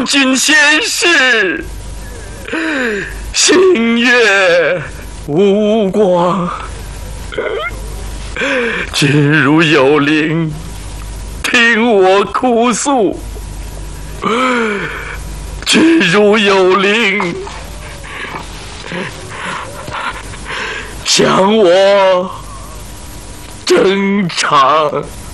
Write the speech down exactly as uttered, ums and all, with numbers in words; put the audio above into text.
君先逝，星月无光。君如有灵，听我哭诉。君如有灵，向我正常。